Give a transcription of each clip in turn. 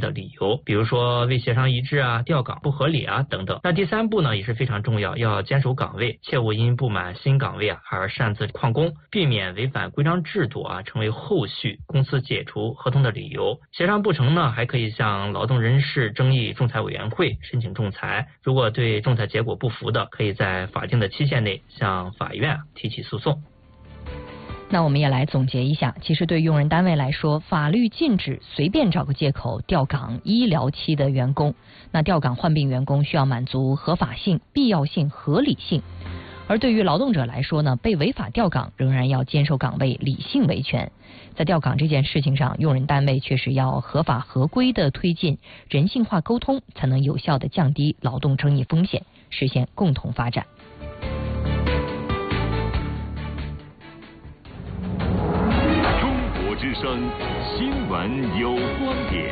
的理由，比如说未协商一致啊、调岗不合理啊等等。那第3步呢也是非常重要，要坚守岗位，切勿因不满新岗位而擅自旷工，避免违反规章制度成为后续公司解除合同的理由。协商不成呢，还可以向劳动人事争议仲裁委员会申请仲裁，如果对仲裁结果不服的，可以在法定的期限内向法院提起诉讼。 那我们也来总结一下，其实对用人单位来说，法律禁止随便找个借口调岗医疗期的员工。那调岗患病员工需要满足合法性、必要性、合理性。而对于劳动者来说呢，被违法调岗仍然要坚守岗位，理性维权。在调岗这件事情上，用人单位确实要合法合规的推进人性化沟通，才能有效的降低劳动争议风险，实现共同发展。 之声新闻有观点。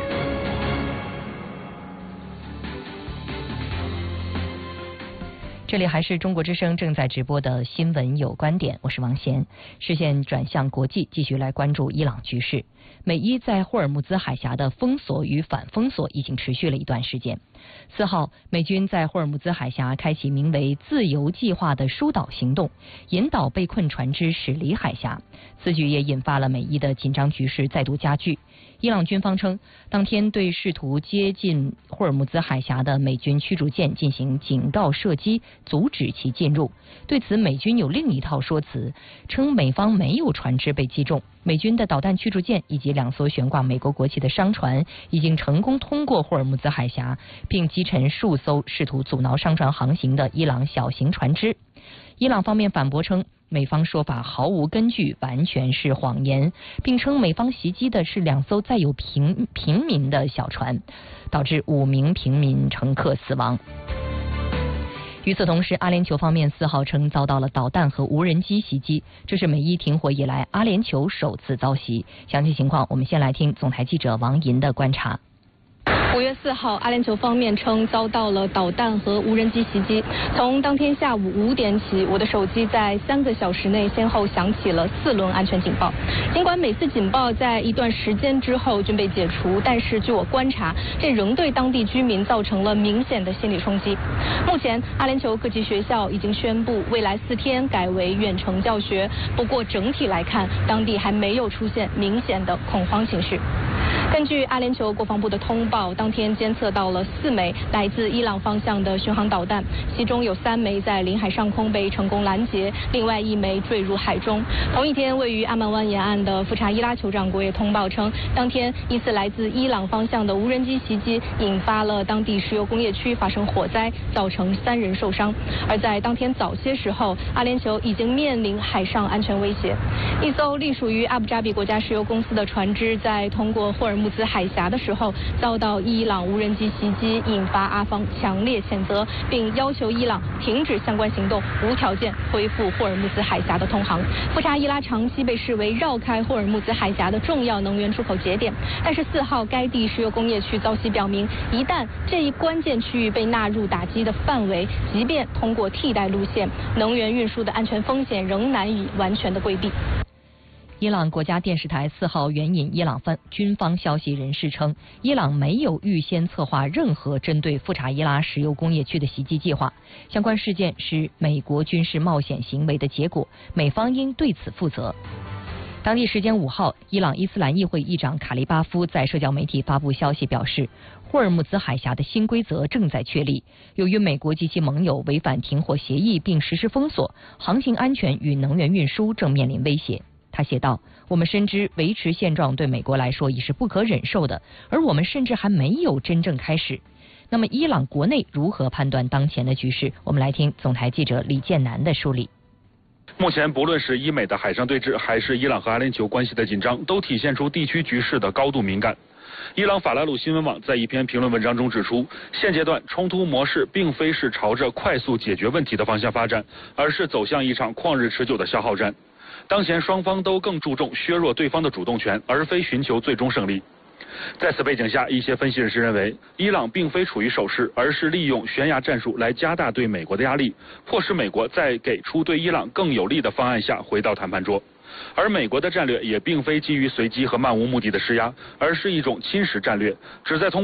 这里还是中国之声正在直播的新闻有观点，我是王贤。视线转向国际，继续来关注伊朗局势。美伊在霍尔木兹海峡的封锁与反封锁已经持续了一段时间。4号，美军在霍尔木兹海峡开启名为自由计划的疏导行动，引导被困船只驶离海峡。此举也引发了美伊的紧张局势再度加剧。伊朗军方称，当天对试图接近霍尔木兹海峡的美军驱逐舰进行警告射击，阻止其进入。对此，美军有另一套说辞，称美方没有船只被击中。美军的导弹驱逐舰以及2艘悬挂美国国旗的商船已经成功通过霍尔木兹海峡，并击沉数艘试图阻挠商船航行的伊朗小型船只。伊朗方面反驳称，美方说法毫无根据，完全是谎言，并称美方袭击的是2艘载有平民的小船，导致5名平民乘客死亡。与此同时，阿联酋方面4号称遭到了导弹和无人机袭击，这是美伊停火以来阿联酋首次遭袭。详细情况，我们先来听总台记者王银的观察。 5月4号，阿联酋方面称遭到了导弹和无人机袭击。从当天下午5点起，我的手机在3个小时内先后响起了4轮安全警报。尽管每次警报在一段时间之后均被解除，但是据我观察，这仍对当地居民造成了明显的心理冲击。目前，阿联酋各级学校已经宣布未来4天改为远程教学，不过整体来看，当地还没有出现明显的恐慌情绪。根据阿联酋国防部的通报，当天监测到了4枚来自伊朗方向的巡航导弹，其中有3枚在领海上空被成功拦截，另外1枚坠入海中。同一天，位于阿曼湾沿岸的富查伊拉酋长国也通报称，当天疑似来自伊朗方向的无人机袭击，引发了当地石油工业区发生火灾，造成3人受伤。而在当天早些时候，阿联酋已经面临海上安全威胁。一艘隶属于阿布扎比国家石油公司的船只在通过霍尔木兹海峡的时候，遭到伊朗无人机袭击，引发阿方强烈谴责，并要求伊朗停止相关行动，无条件恢复霍尔木兹海峡的通航。富查伊拉长期被视为绕开霍尔木兹海峡的重要能源出口节点，但是4号该地石油工业区遭袭表明，一旦这一关键区域被纳入打击的范围，即便通过替代路线，能源运输的安全风险仍难以完全的规避。 伊朗国家电视台4号援引伊朗军方消息人士称，伊朗没有预先策划任何针对富查伊拉石油工业区的袭击计划，相关事件是美国军事冒险行为的结果，美方应对此负责。当地时间5号，伊朗伊斯兰议会议长卡利巴夫在社交媒体发布消息表示，霍尔木兹海峡的新规则正在确立，由于美国及其盟友违反停火协议并实施封锁，航行安全与能源运输正面临威胁。他写道，我们深知维持现状对美国来说已是不可忍受的，而我们甚至还没有真正开始。那么伊朗国内如何判断当前的局势？我们来听总台记者李建南的梳理。 目前不论是伊美的海上对峙，还是伊朗和阿联酋关系的紧张，都体现出地区局势的高度敏感。伊朗法拉鲁新闻网在一篇评论文章中指出，现阶段冲突模式并非是朝着快速解决问题的方向发展，而是走向一场旷日持久的消耗战。当前双方都更注重削弱对方的主动权，而非寻求最终胜利。在此背景下，一些分析人士认为，伊朗并非处于守势，而是利用悬崖战术来加大对美国的压力，迫使美国在给出对伊朗更有利的方案下回到谈判桌。而美国的战略也并非基于随机和漫无目的的施压，而是一种侵蚀战略，旨在通过